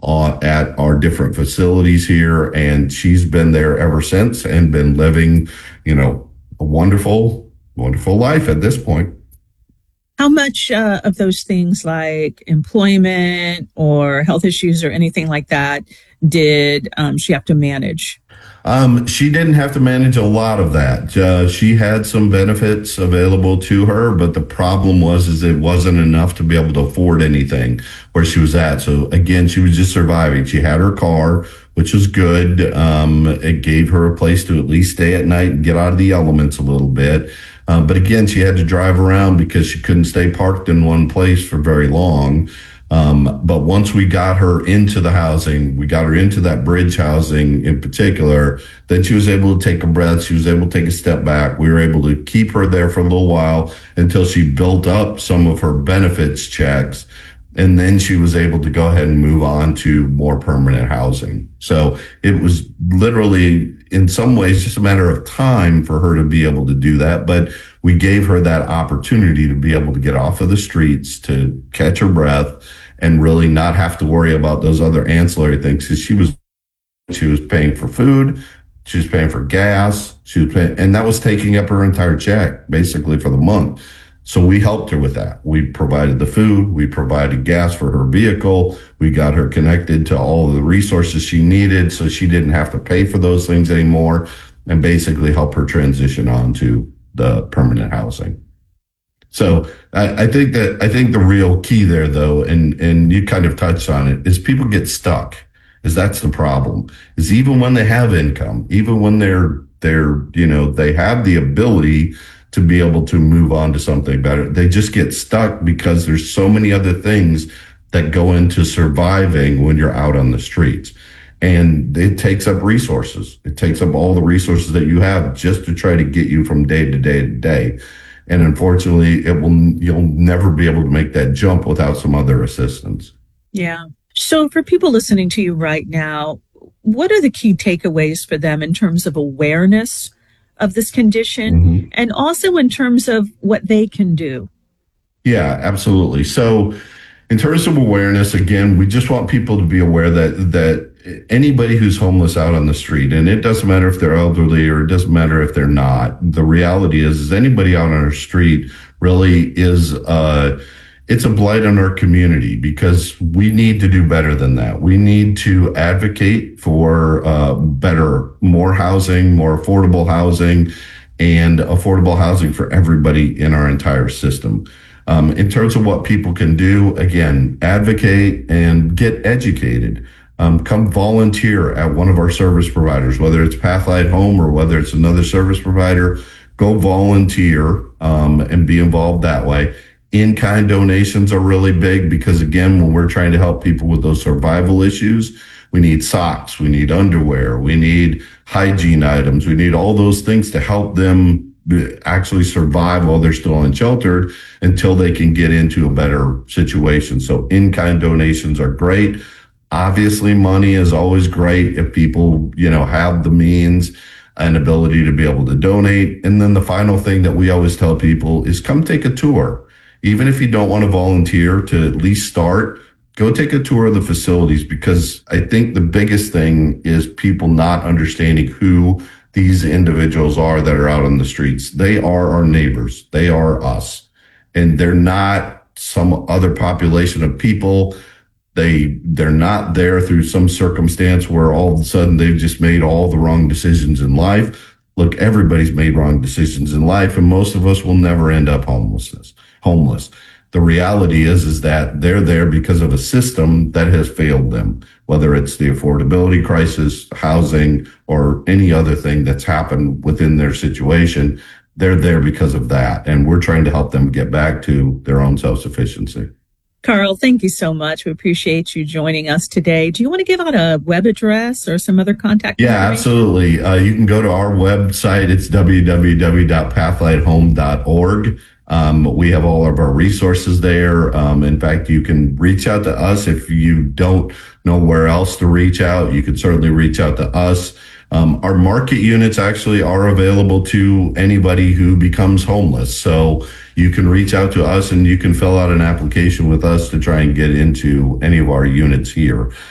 at our different facilities here. And she's been there ever since and been living, a wonderful, wonderful life at this point. How much of those things like employment or health issues or anything like that did she have to manage? She didn't have to manage a lot of that. She had some benefits available to her, but the problem is it wasn't enough to be able to afford anything where she was at. So again, she was just surviving. She had her car, which was good. It gave her a place to at least stay at night and get out of the elements a little bit. But again, she had to drive around because she couldn't stay parked in one place for very long. But once we got her into the housing, we got her into that bridge housing in particular, then she was able to take a breath. She was able to take a step back. We were able to keep her there for a little while until she built up some of her benefits checks. And then she was able to go ahead and move on to more permanent housing. So it was literally, in some ways, just a matter of time for her to be able to do that. But we gave her that opportunity to be able to get off of the streets, to catch her breath, and really not have to worry about those other ancillary things. Because she was paying for food, she was paying for gas, and that was taking up her entire check basically for the month. So we helped her with that. We provided the food, we provided gas for her vehicle, we got her connected to all of the resources she needed so she didn't have to pay for those things anymore, and basically help her transition on to the permanent housing. So I think the real key there, though, and you kind of touched on it, is people get stuck. That's the problem. Is even when they have income, even when they have the ability to be able to move on to something better, they just get stuck because there's so many other things that go into surviving when you're out on the streets. And it takes up resources. It takes up all the resources that you have just to try to get you from day to day to day. And unfortunately, you'll never be able to make that jump without some other assistance. Yeah. So for people listening to you right now, what are the key takeaways for them in terms of awareness of this condition, and also in terms of what they can do? Yeah, absolutely. So in terms of awareness, again, we just want people to be aware that anybody who's homeless out on the street, and it doesn't matter if they're elderly or it doesn't matter if they're not, the reality is anybody out on our street really is it's a blight on our community, because we need to do better than that. We need to advocate for more housing, more affordable housing, and affordable housing for everybody in our entire system. In terms of what people can do, again, advocate and get educated. Come volunteer at one of our service providers, whether it's Pathlight Home or whether it's another service provider. Go volunteer and be involved that way. In-kind donations are really big because, again, when we're trying to help people with those survival issues, we need socks, we need underwear, we need hygiene items, we need all those things to help them actually survive while they're still unsheltered until they can get into a better situation. So in-kind donations are great. Obviously, money is always great if people, have the means and ability to be able to donate. And then the final thing that we always tell people is come take a tour. Even if you don't want to volunteer, to at least start, go take a tour of the facilities, because I think the biggest thing is people not understanding who these individuals are that are out on the streets. They are our neighbors. They are us. And they're not some other population of people. They're not there through some circumstance where all of a sudden they've just made all the wrong decisions in life. Look, everybody's made wrong decisions in life, and most of us will never end up homeless. The reality is that they're there because of a system that has failed them, whether it's the affordability crisis, housing, or any other thing that's happened within their situation. They're there because of that, and we're trying to help them get back to their own self-sufficiency. Carl, thank you so much. We appreciate you joining us today. Do you want to give out a web address or some other contact information? Yeah, absolutely. You can go to our website. It's www.pathlighthome.org. We have all of our resources there. In fact, you can reach out to us if you don't know where else to reach out. You can certainly reach out to us. Our market units actually are available to anybody who becomes homeless. So you can reach out to us and you can fill out an application with us to try and get into any of our units here.